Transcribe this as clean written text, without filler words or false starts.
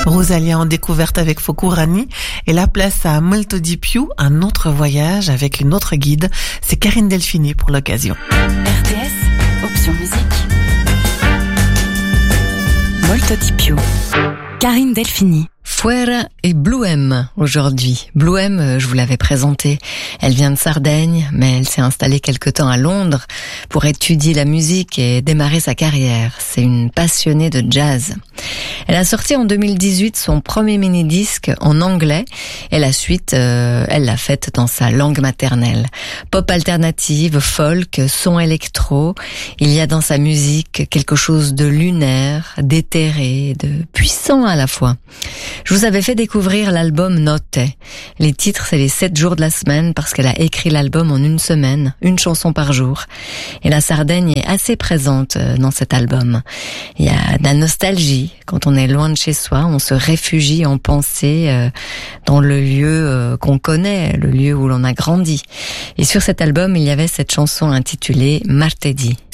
Rosalia en découverte avec Fokurani et la place à Molto di Più, un autre voyage avec une autre guide. C'est Karine Delphini pour l'occasion. RTS, option musique. Molto di Più. Karine Delphini. Fuera et Blue M aujourd'hui. Blue M, je vous l'avais présentée. Elle vient de Sardaigne, mais elle s'est installée quelque temps à Londres pour étudier la musique et démarrer sa carrière. C'est une passionnée de jazz. Elle a sorti en 2018 son premier mini-disque en anglais et la suite, elle l'a faite dans sa langue maternelle. Pop alternative, folk, son électro. Il y a dans sa musique quelque chose de lunaire, d'éthéré, de puissant à la fois. Je vous avais fait découvrir l'album Notte. Les titres, c'est les 7 jours de la semaine parce qu'elle a écrit l'album en une semaine, une chanson par jour. Et la Sardaigne est assez présente dans cet album. Il y a de la nostalgie. Quand on est loin de chez soi, on se réfugie en pensée dans le lieu qu'on connaît, le lieu où l'on a grandi. Et sur cet album, il y avait cette chanson intitulée Martedì.